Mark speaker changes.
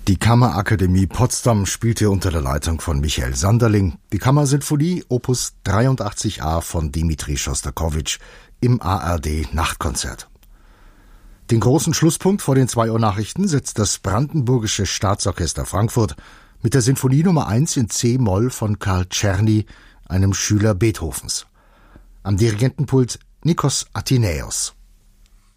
Speaker 1: Die Kammerakademie Potsdam spielte unter der Leitung von Michael Sanderling die Kammersinfonie Opus 83a von Dimitri Schostakowitsch im ARD Nachtkonzert. Den großen Schlusspunkt vor den 2 Uhr Nachrichten setzt das Brandenburgische Staatsorchester Frankfurt mit der Sinfonie Nummer 1 in C-Moll von Karl Czerny, einem Schüler Beethovens. Am Dirigentenpult Nikos Athenäus.